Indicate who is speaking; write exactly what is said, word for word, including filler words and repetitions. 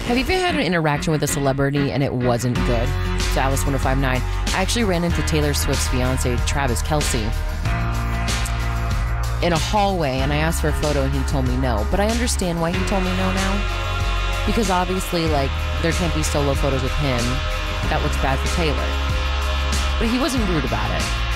Speaker 1: Have you ever had an interaction with a celebrity and it wasn't good? It's Alice one oh five nine. I actually ran into Taylor Swift's fiance, Travis Kelce, in a hallway, and I asked for a photo and he told me no. But I understand why he told me no now. Because obviously, like, there can't be solo photos with him. That looks bad for Taylor. But he wasn't rude about it.